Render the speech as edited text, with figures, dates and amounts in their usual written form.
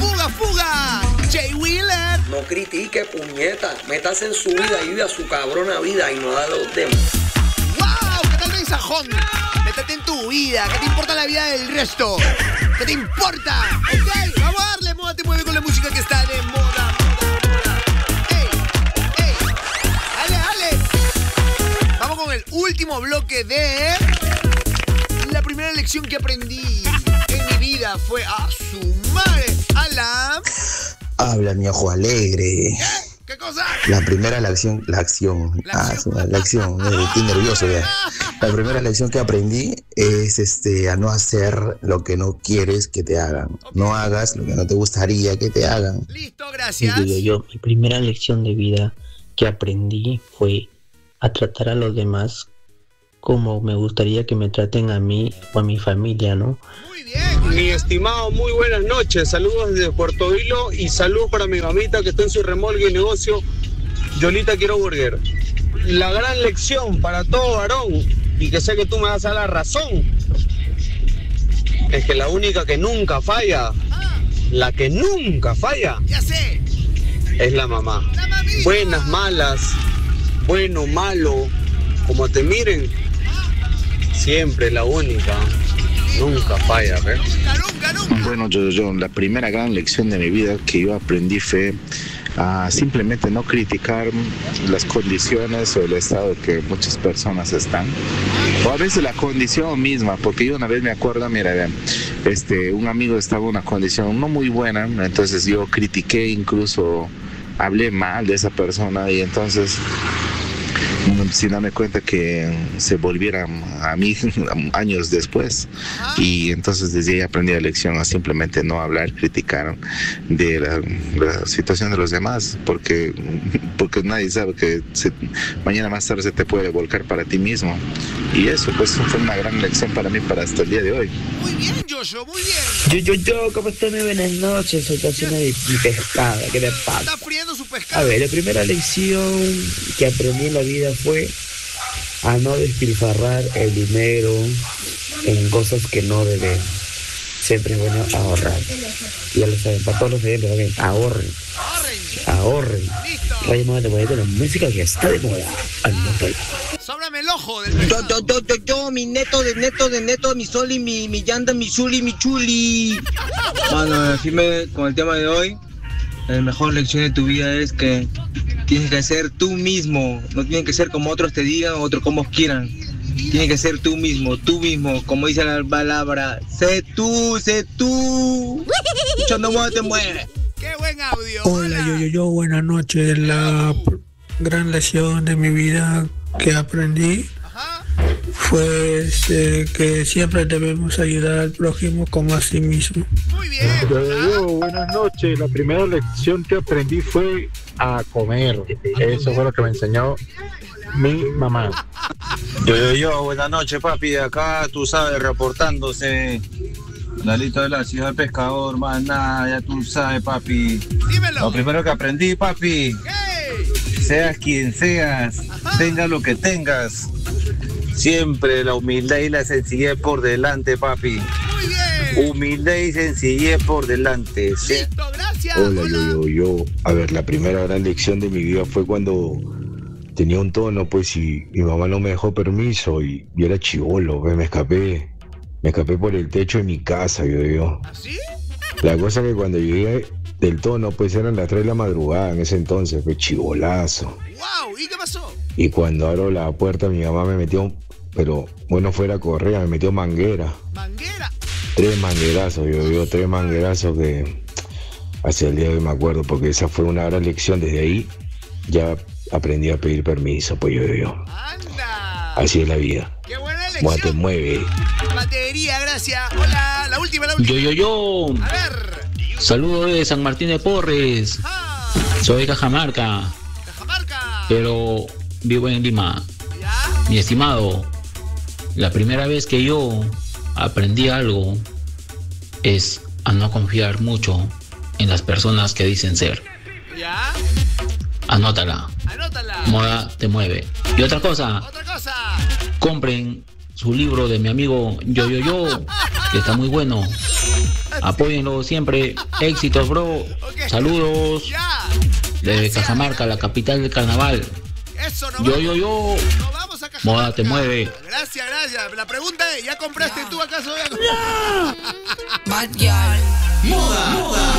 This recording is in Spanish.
fuga, fuga. Jay Wheeler. No critique, puñeta. Métase en su vida y vive a su cabrona vida y no da a los demás. ¡Wow! ¿Qué tal mensajón? Métete en tu vida. ¿Qué te importa la vida del resto? ¿Qué te importa? Ok, vamos a darle moda, te mueve con la música que está de moda. ¡Ey! ¡Ey! ¡Dale, dale! Vamos con el último bloque de... La primera lección que aprendí en mi vida fue a su madre. Alan. Habla, mi ojo alegre. ¿Qué cosa? La primera lección, la acción. Estoy nervioso ya. La primera lección que aprendí es a no hacer lo que no quieres que te hagan. Okay. No hagas lo que no te gustaría que te hagan. Listo, gracias. Mi primera lección de vida que aprendí fue a tratar a los demás como me gustaría que me traten a mí o a mi familia, ¿no? Muy bien. Mi estimado, muy buenas noches. Saludos desde Puerto Vilo y saludos para mi mamita que está en su remolque de negocio, Yolita Quiero Burger. La gran lección para todo varón, y que sé que tú me vas a dar la razón, es que la única que nunca falla, la que nunca falla, ya sé, es la mamá. Buenas, malas, bueno, malo, como te miren, siempre la única, nunca falla, ¿ves? Nunca. Bueno, yo, la primera gran lección de mi vida que yo aprendí fue a simplemente no criticar las condiciones o el estado que muchas personas están, o a veces la condición misma, porque yo una vez me acuerdo, mira, un amigo estaba en una condición no muy buena, entonces yo critiqué, incluso hablé mal de esa persona, y entonces sin darme cuenta que se volvieran a mí años después. Y entonces desde ahí aprendí la lección a simplemente no hablar, criticar de la situación de los demás, porque nadie sabe que mañana más tarde se te puede volcar para ti mismo. Y eso pues fue una gran lección para mí para hasta el día de hoy. Muy bien, Joshua, muy bien. Yo, ¿cómo están? Muy buenas noches. Soy cocina de mi pescado. ¿Qué me pasa? Está friendo su pescado. A ver, la primera lección que aprendí en la vida fue a no despilfarrar el dinero en cosas que no deben. Siempre es bueno ahorrar. Ya lo saben, para todos los oyentes, ahorren. Radio Moda, te voy a la música que está de moda. Sóbrame el ojo del pescado. Yo, mi neto, mi sol y mi llanta, mi chuli, mi chuli. Mano, firme con el tema de hoy. La mejor lección de tu vida es que tienes que ser tú mismo. No tienes que ser como otros te digan o otros como quieran. Tienes que ser tú mismo. Como dice la palabra. Sé tú. Escuchando Moda te mueve. ¡Qué buen audio! Hola, yo, buenas noches. La gran lección de mi vida que aprendí fue que siempre debemos ayudar al prójimo como a sí mismo. Muy bien. Yo, buenas noches. La primera lección que aprendí fue a comer. Eso fue lo que me enseñó mi mamá. Yo, buenas noches, papi. Acá, tú sabes, reportándose. Lalito de la ciudad del pescador, más nada, ya tú sabes, papi. Dímelo. Lo primero que aprendí, papi. ¿Qué? Seas quien seas, tengas lo que tengas. Siempre la humildad y la sencillez por delante, papi. Muy bien. Humildad y sencillez por delante. Listo, gracias. Hola, yo. A ver, la primera gran lección de mi vida fue cuando tenía un tono, pues, y mi mamá no me dejó permiso y yo era chibolo, pues, me escapé por el techo de mi casa, yo. ¿Así? La cosa que cuando llegué del tono, pues eran las 3 de la madrugada en ese entonces, pues chibolazo. ¡Wow! ¿Y qué pasó? Y cuando abro la puerta, mi mamá me metió, pero bueno, fuera correa, me metió manguera. ¿Manguera? 3 manguerazos, yo 3 manguerazos que hacia el día de hoy me acuerdo, porque esa fue una gran lección. Desde ahí ya aprendí a pedir permiso, pues yo. ¡Anda! Así es la vida. ¡Qué buena lección! Moda te mueve. Batería, gracias. Hola, la última. Yo. A ver. Saludos de San Martín de Porres. Soy de Cajamarca. Pero vivo en Lima. ¿Ya? Mi estimado, la primera vez que yo aprendí algo es a no confiar mucho en las personas que dicen ser. ¿Ya? Anótala. Moda te mueve. Y otra cosa. Compren su libro de mi amigo Yo, que está muy bueno. Apóyenlo siempre. Éxitos, bro. Saludos. Desde Cajamarca, la capital del carnaval. Eso, Yo. Nos vamos a Cajamarca. Moda te mueve. Gracias. La pregunta es, ¿ya compraste tú acaso? Bad girl. Moda.